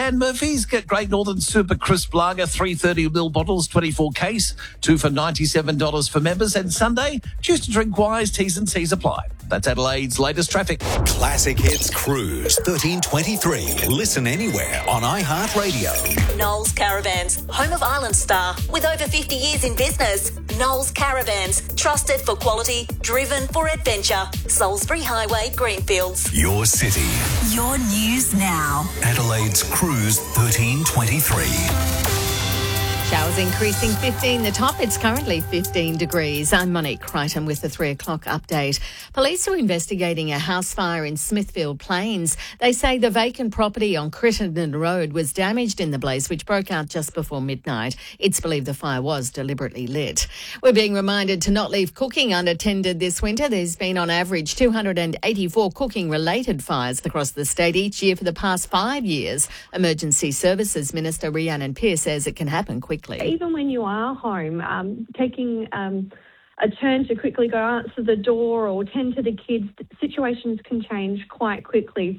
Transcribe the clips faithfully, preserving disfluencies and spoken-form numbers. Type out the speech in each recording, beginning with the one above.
Dan Murphy's. Get Great Northern Super Crisp Lager, three thirty ml bottles, twenty-four case, two for ninety-seven dollars for members. And Sunday, choose to drink wise, T's and C's apply. That's Adelaide's latest traffic. Classic Hits Cruise thirteen twenty-three. Listen anywhere on iHeartRadio. Knowles Caravans, home of Island Star, with over fifty years in business. Knowles Caravans, trusted for quality, driven for adventure. Salisbury Highway, Greenfields. Your city. Your news now. Adelaide's Cruise thirteen twenty-three. Showers increasing fifteen. The top, it's currently fifteen degrees. I'm Monique Crichton with the three o'clock update. Police are investigating a house fire in Smithfield Plains. They say the vacant property on Crittenden Road was damaged in the blaze, which broke out just before midnight. It's believed the fire was deliberately lit. We're being reminded to not leave cooking unattended this winter. There's been on average two hundred eighty-four cooking-related fires across the state each year for the past five years. Emergency Services Minister Rhiannon Pearce says it can happen quickly. Even when you are home, um, taking um, a turn to quickly go answer the door or tend to the kids, situations can change quite quickly.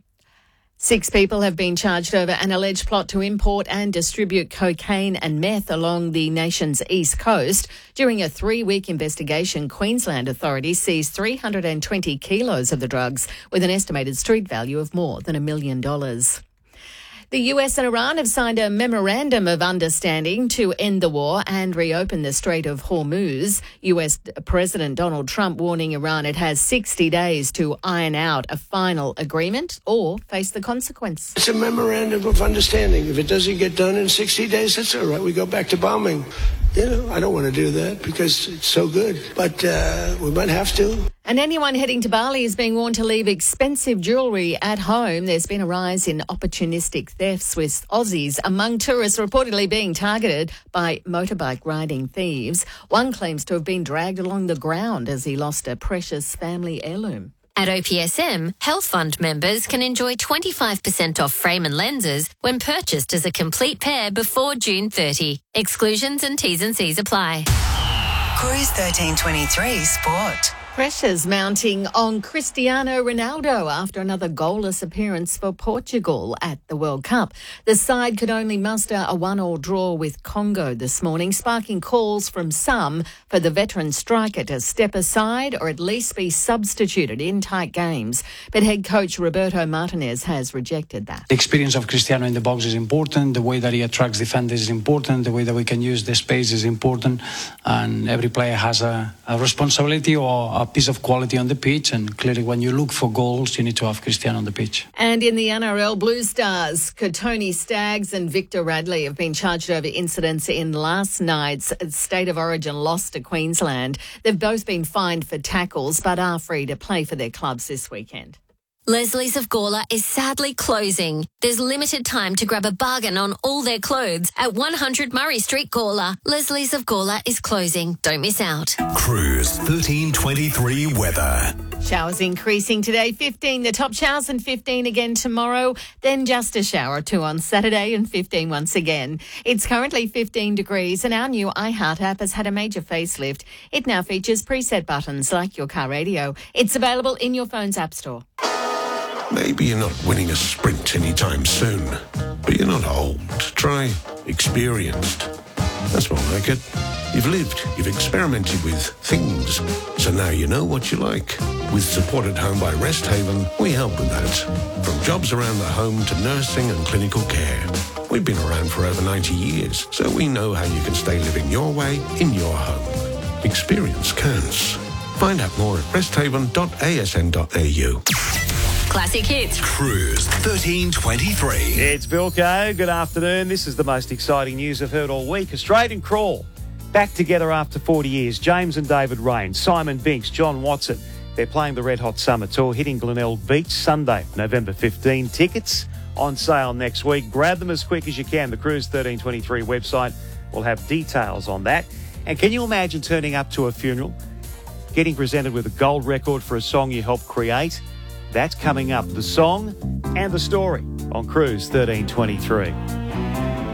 Six people have been charged over an alleged plot to import and distribute cocaine and meth along the nation's east coast. During a three-week investigation, Queensland authorities seized three hundred twenty kilos of the drugs with an estimated street value of more than a million dollars. The U S and Iran have signed a memorandum of understanding to end the war and reopen the Strait of Hormuz. U S President Donald Trump warning Iran it has sixty days to iron out a final agreement or face the consequence. It's a memorandum of understanding. If it doesn't get done in sixty days, that's all right. We go back to bombing. You know, I don't want to do that because it's so good, but uh, we might have to. And anyone heading to Bali is being warned to leave expensive jewellery at home. There's been a rise in opportunistic thefts, with Aussies among tourists reportedly being targeted by motorbike riding thieves. One claims to have been dragged along the ground as he lost a precious family heirloom. At O P S M, Health Fund members can enjoy twenty-five percent off frame and lenses when purchased as a complete pair before June thirtieth. Exclusions and T's and C's apply. Cruise thirteen twenty-three Sport. Pressures mounting on Cristiano Ronaldo after another goalless appearance for Portugal at the World Cup. The side could only muster a one-all draw with Congo this morning, sparking calls from some for the veteran striker to step aside or at least be substituted in tight games. But head coach Roberto Martinez has rejected that. The experience of Cristiano in the box is important. The way that he attracts defenders is important. The way that we can use the space is important. And every player has a, a responsibility or a piece of quality on the pitch, and clearly when you look for goals you need to have Cristiano on the pitch. And in the N R L, Blue Stars, Tony Staggs and Victor Radley have been charged over incidents in last night's State of Origin loss to Queensland. They've both been fined for tackles but are free to play for their clubs this weekend. Leslie's of Gawler is sadly closing. There's limited time to grab a bargain on all their clothes at one hundred Murray Street, Gawler. Leslie's of Gawler is closing. Don't miss out. Cruise thirteen twenty-three weather. Showers increasing today, fifteen. The top showers and fifteen again tomorrow. Then just a shower or two on Saturday and fifteen once again. It's currently fifteen degrees and our new iHeart app has had a major facelift. It now features preset buttons like your car radio. It's available in your phone's app store. Maybe you're not winning a sprint anytime soon, but you're not old. Try experienced. That's more like it. You've lived, you've experimented with things, so now you know what you like. With Support at Home by Rest Haven, we help with that. From jobs around the home to nursing and clinical care. We've been around for over ninety years, so we know how you can stay living your way in your home. Experience counts. Find out more at rest haven dot a s n dot a u. Classic Hits. Cruise thirteen twenty-three. It's Vilko. Good afternoon. This is the most exciting news I've heard all week. Australian Crawl back together after forty years. James and David Rain, Simon Binks, John Watson. They're playing the Red Hot Summer Tour, hitting Glenelg Beach Sunday, November fifteenth. Tickets on sale next week. Grab them as quick as you can. The Cruise thirteen twenty-three website will have details on that. And can you imagine turning up to a funeral, getting presented with a gold record for a song you helped create? That's coming up, the song and the story on Cruise thirteen twenty-three.